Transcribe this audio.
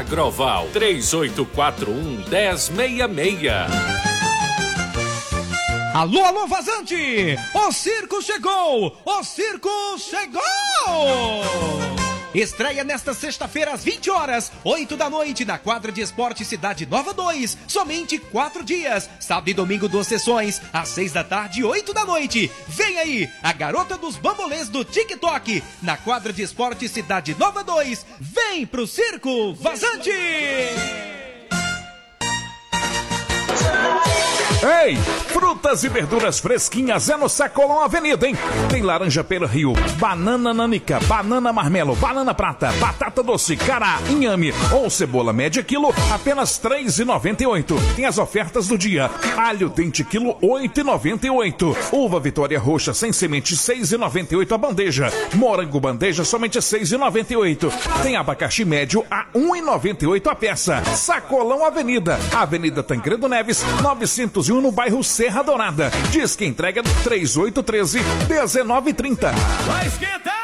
Agroval 3841-1066. Alô, alô, vazante! O circo chegou! O circo chegou! Estreia nesta sexta-feira às 20 horas, 8 da noite, na quadra de esporte Cidade Nova 2. Somente 4 dias. Sábado e domingo 2 sessões, às 6 da tarde e 8 da noite. Vem aí, a garota dos bambolês do TikTok, na quadra de esporte Cidade Nova 2. Vem pro circo vazante! Ei, frutas e verduras fresquinhas é no Sacolão Avenida, hein? Tem laranja pelo rio, banana nanica, banana marmelo, banana prata, batata doce, cará, inhame ou cebola média quilo, apenas R$ 3,98. Tem as ofertas do dia. Alho dente quilo, R$ 8,98. Uva Vitória roxa sem semente, R$ 6,98 a bandeja. Morango bandeja, somente R$ 6,98. Tem abacaxi médio a R$ 1,98 a peça. Sacolão Avenida, Avenida Tancredo Neves, 901 no bairro Serra Dourada. Diz que entrega 3813-1930. Vai esquentar!